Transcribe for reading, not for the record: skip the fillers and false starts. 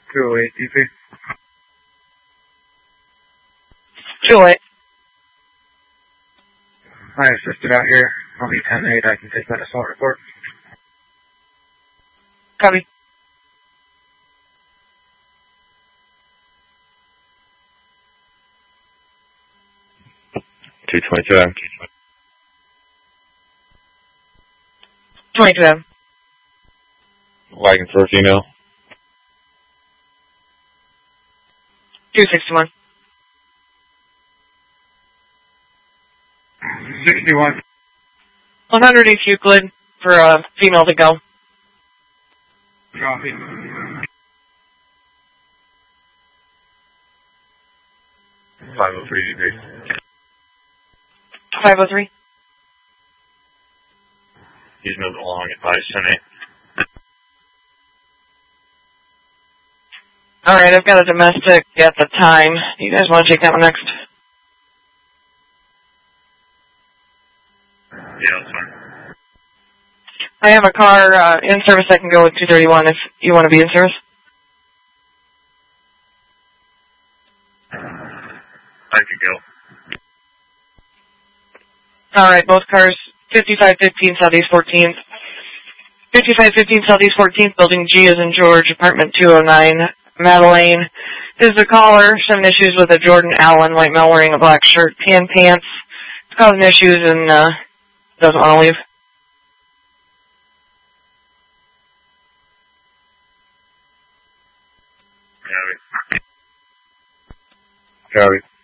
208 DP. 208. I assisted out here. I'll be 10-8. I can take that assault report. Copy. $222. 22. Wagon for a female. 261. 61. 100 East Euclid for a female to go. Copy. 503 degrees. 503. He's moving along at 510. Alright, I've got a domestic at the time. You guys want to take that one next? Yeah, that's fine. I have a car in service that can go with 231 if you want to be in service. I could go. Alright, both cars, 5515 Southeast 14th. 5515 Southeast 14th, Building G is in George, apartment 209, Madeleine. Is the caller, having issues with a Jordan Allen white male wearing a black shirt, tan pants. It's causing issues and doesn't want to leave. Copy.